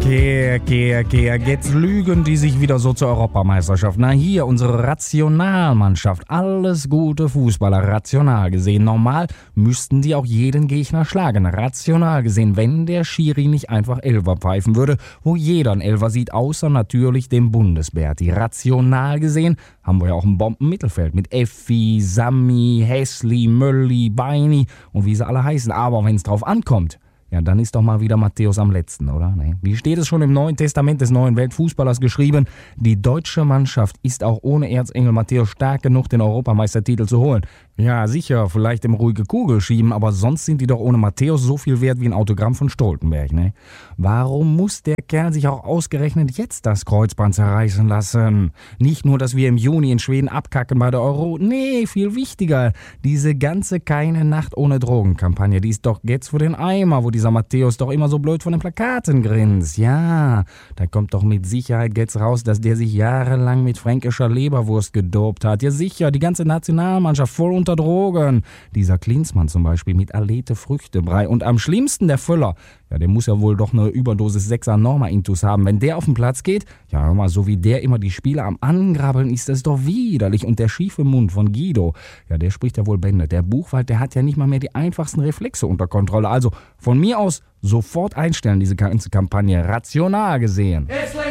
Jetzt lügen die sich wieder so zur Europameisterschaft. Na hier, unsere Rationalmannschaft. Alles gute Fußballer, rational gesehen. Normal müssten die auch jeden Gegner schlagen. Rational gesehen, wenn der Schiri nicht einfach Elfer pfeifen würde, wo jeder ein Elfer sieht, außer natürlich dem Bundesbärti. Rational gesehen haben wir ja auch ein Bombenmittelfeld mit Effi, Sami, Hässli, Mölli, Beini und wie sie alle heißen. Aber wenn es drauf ankommt, ja, dann ist doch mal wieder Matthäus am letzten, oder? Nee. Wie steht es schon im Neuen Testament des neuen Weltfußballers geschrieben? Die deutsche Mannschaft ist auch ohne Erzengel Matthäus stark genug, den Europameistertitel zu holen. Ja, sicher, vielleicht im ruhige Kugel schieben, aber sonst sind die doch ohne Matthäus so viel wert wie ein Autogramm von Stoltenberg, ne? Warum muss der Kerl sich auch ausgerechnet jetzt das Kreuzband zerreißen lassen? Nicht nur, dass wir im Juni in Schweden abkacken bei der Euro, nee, viel wichtiger, diese ganze Keine Nacht ohne Drogen-Kampagne, die ist doch jetzt für den Eimer, wo dieser Matthäus doch immer so blöd von den Plakaten grinst. Ja, da kommt doch mit Sicherheit jetzt raus, dass der sich jahrelang mit fränkischer Leberwurst gedopt hat. Ja sicher, die ganze Nationalmannschaft voll unter Drogen. Dieser Klinsmann zum Beispiel mit Alete Früchtebrei. Und am schlimmsten der Völler. Ja, der muss ja wohl doch eine Überdosis 6er Norma-Intus haben. Wenn der auf den Platz geht, ja hör mal, so wie der immer die Spieler am Angrabbeln ist, das doch widerlich. Und der schiefe Mund von Guido, ja, der spricht ja wohl Bände. Der Buchwald, der hat ja nicht mal mehr die einfachsten Reflexe unter Kontrolle. Also von mir aus sofort einstellen, diese ganze Kampagne. Rational gesehen.